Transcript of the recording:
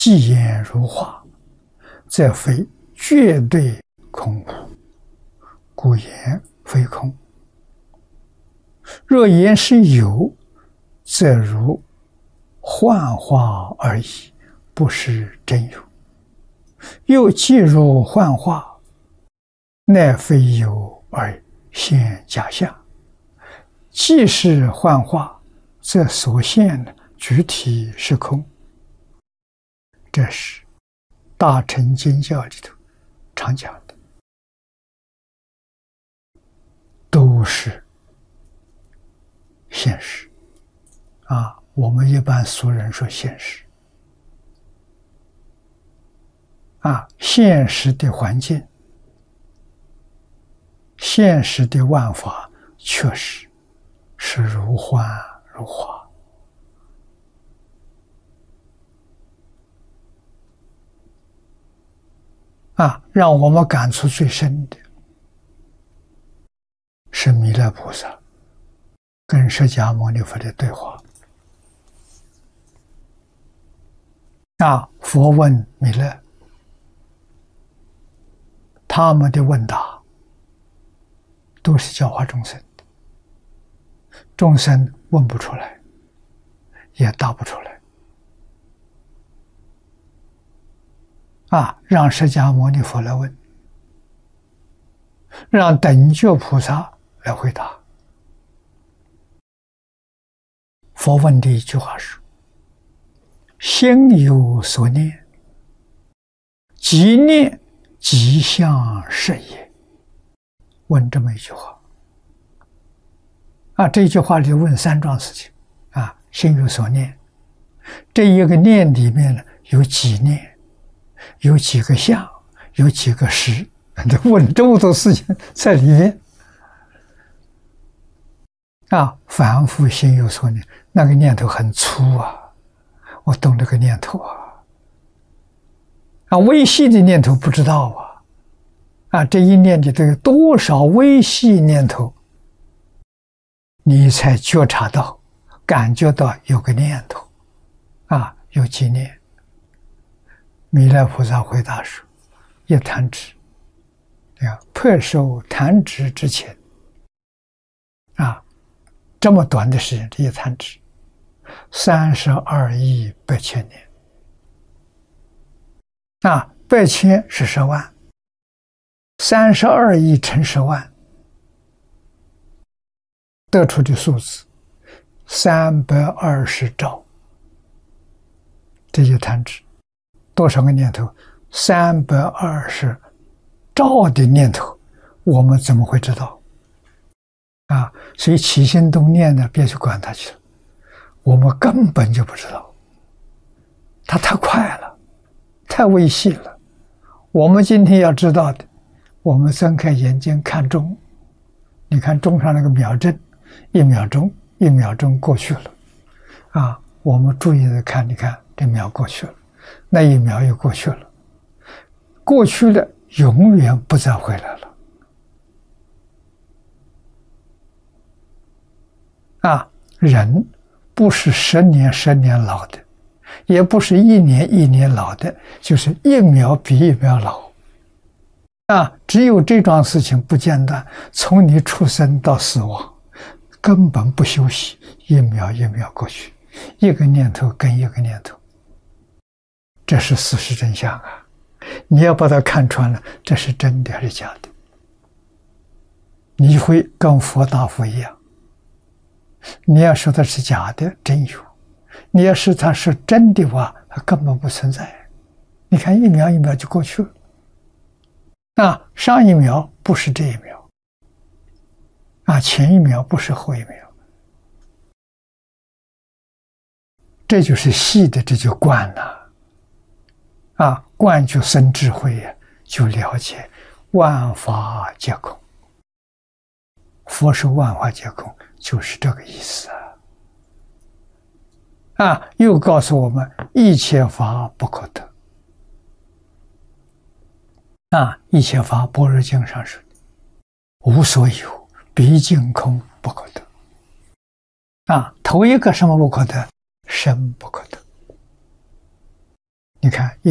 既言如化，则非绝对空无，故言非空。若言是有，则如幻化而已，不是真有。又既如幻化，乃非有而现假象。既是幻化，则所现的具体是空。这是大乘经教里头常讲的，都是现实啊。我们一般俗人说现实啊，现实的环境，现实的万法，确实是如幻如化啊。让我们感触最深的是弥勒菩萨跟释迦牟尼佛的对话啊。佛问弥勒，他们的问答都是教化众生的，众生问不出来，也答不出来啊。让释迦牟尼佛来问，让等觉菩萨来回答。佛问的一句话是：心有所念，即念即相是也。问这么一句话啊，这句话里问三桩事情啊。心有所念，这一个念里面呢，有几念，有几个相，有几个识，问这么多事情在里面啊。凡夫心有所念，那个念头很粗啊，我懂这个念头啊，微细的念头不知道啊，这一念里头有多少微细念头，你才觉察到，感觉到有个念头啊，有几念。弥勒菩萨回答说：一弹指，破受弹指之前啊，这么短的时间，这一弹指32亿8千年啊，8千是10万，32亿乘10万，得出的数字320兆。这一弹指多少个念头？320兆的念头，我们怎么会知道啊？所以起心动念呢，别去管它去了，我们根本就不知道，它太快了，太微细了。我们今天要知道的，我们睁开眼睛看钟，你看钟上那个秒针，1秒钟1秒钟过去了啊，我们注意的看，你看这秒过去了，那1秒又过去了，过去了永远不再回来了啊。人不是10年10年老的，也不是1年1年老的，就是1秒比1秒老啊。只有这桩事情不间断，从你出生到死亡根本不休息，1秒1秒过去，一个念头跟一个念头，这是事实真相啊。你要把它看穿了，这是真的还是假的，你会跟佛答复一样。你要说它是假的，真有；你要是它是真的话，它根本不存在。你看1秒1秒就过去了，啊，上1秒不是这1秒，啊，前1秒不是后1秒，这就是细的，这就观啊，观就生智慧呀，就了解万法皆空。佛说万法皆空，就是这个意思啊。又告诉我们一切法不可得啊，一切法般若经上说无所有，毕竟空不可得啊。头一个什么不可得？身不可得你看。